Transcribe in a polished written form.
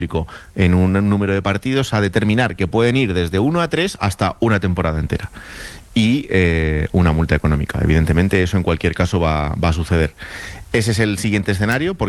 en un número de partidos a determinar que pueden ir desde 1 a 3 hasta una temporada entera. Y una multa económica. Evidentemente eso en cualquier caso va a suceder. Ese es el siguiente escenario, porque